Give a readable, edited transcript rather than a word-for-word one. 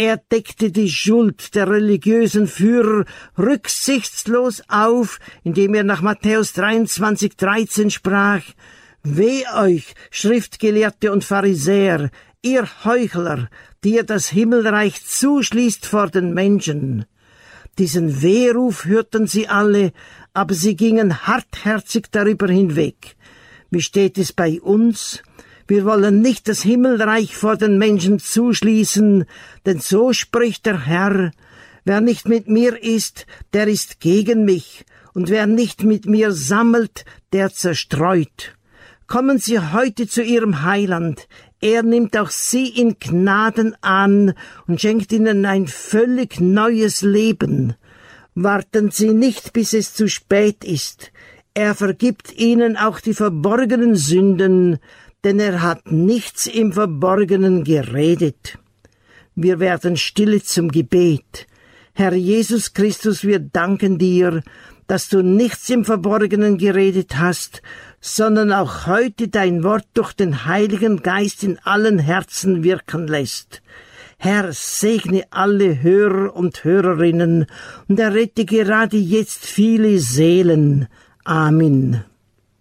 Er deckte die Schuld der religiösen Führer rücksichtslos auf, indem er nach Matthäus 23,13 sprach: Weh euch, Schriftgelehrte und Pharisäer, ihr Heuchler, die ihr das Himmelreich zuschließt vor den Menschen. Diesen Wehruf hörten sie alle, aber sie gingen hartherzig darüber hinweg. Wie steht es bei uns? Wir wollen nicht das Himmelreich vor den Menschen zuschließen, denn so spricht der Herr: Wer nicht mit mir ist, der ist gegen mich, und wer nicht mit mir sammelt, der zerstreut. Kommen Sie heute zu Ihrem Heiland. Er nimmt auch Sie in Gnaden an und schenkt Ihnen ein völlig neues Leben. Warten Sie nicht, bis es zu spät ist. Er vergibt Ihnen auch die verborgenen Sünden, denn er hat nichts im Verborgenen geredet. Wir werden stille zum Gebet. Herr Jesus Christus, wir danken dir, dass du nichts im Verborgenen geredet hast, sondern auch heute dein Wort durch den Heiligen Geist in allen Herzen wirken lässt. Herr, segne alle Hörer und Hörerinnen und errette gerade jetzt viele Seelen. Amen.